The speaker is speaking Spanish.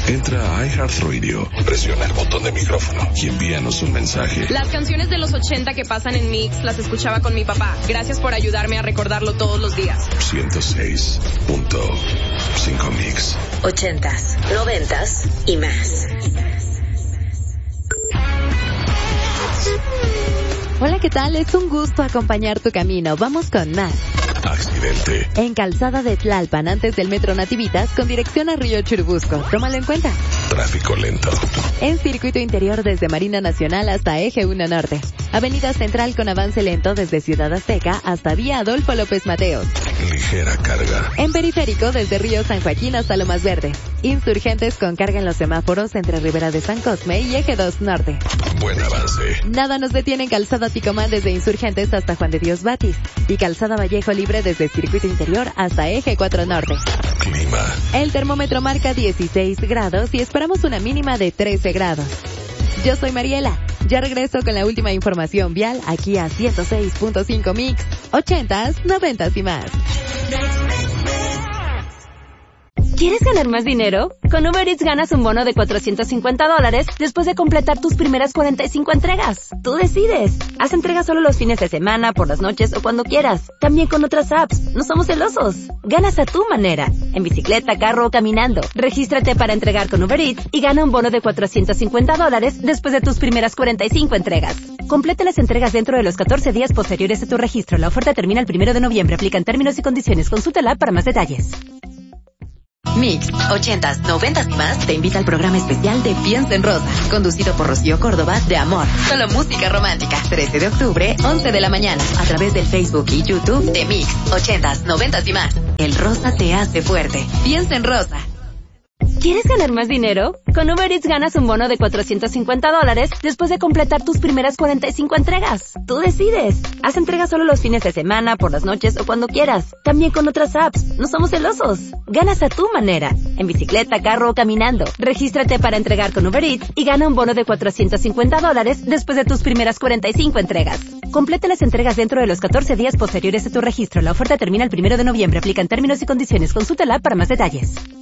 Entra a iHeartRadio, presiona el botón de micrófono y envíanos un mensaje. Las canciones de los 80 que pasan en Mix las escuchaba con mi papá. Gracias por ayudarme a recordarlo todos los días. 106.5 Mix. 80s, 90s y más. Hola, ¿qué tal? Es un gusto acompañar tu camino. Vamos con más. Accidente. En Calzada de Tlalpan, antes del Metro Nativitas, con dirección a Río Churubusco. Tómalo en cuenta. Tráfico lento. En circuito interior desde Marina Nacional hasta Eje 1 Norte. Avenida Central con avance lento desde Ciudad Azteca hasta Vía Adolfo López Mateos. Ligera carga. En periférico desde Río San Joaquín hasta Lomas Verdes. Insurgentes con carga en los semáforos entre Ribera de San Cosme y Eje 2 Norte. Buen avance. Nada nos detiene en Calzada Ticomán desde Insurgentes hasta Juan de Dios Batis. Y Calzada Vallejo Libre desde circuito interior hasta Eje 4 Norte. Clima. El termómetro marca 16 grados y esperamos una mínima de 13 grados. Yo soy Mariela. Ya regreso con la última información vial aquí a 106.5 Mix, 80s, 90s y más. ¿Quieres ganar más dinero? Con Uber Eats ganas un bono de $450 después de completar tus primeras 45 entregas. Tú decides. Haz entregas solo los fines de semana, por las noches o cuando quieras. También con otras apps. No somos celosos. Ganas a tu manera. En bicicleta, carro o caminando. Regístrate para entregar con Uber Eats y gana un bono de $450 después de tus primeras 45 entregas. Complete las entregas dentro de los 14 días posteriores a tu registro. La oferta termina el 1 de noviembre. Aplican términos y condiciones. Consulta la app para más detalles. Mix, 80s, 90s y más te invita al programa especial de Piensa en Rosa, conducido por Rocío Córdoba de Amor. Solo música romántica. 13 de octubre, 11 de la mañana, a través del Facebook y YouTube de Mix, 80s, 90s y más. El rosa te hace fuerte. Piensa en Rosa. ¿Quieres ganar más dinero? Con Uber Eats ganas un bono de $450 después de completar tus primeras 45 entregas. Tú decides. Haz entregas solo los fines de semana, por las noches o cuando quieras. También con otras apps. No somos celosos. Ganas a tu manera. En bicicleta, carro o caminando. Regístrate para entregar con Uber Eats y gana un bono de $450 después de tus primeras 45 entregas. Complete las entregas dentro de los 14 días posteriores a tu registro. La oferta termina el 1 de noviembre. Aplican términos y condiciones. Consulta la app para más detalles.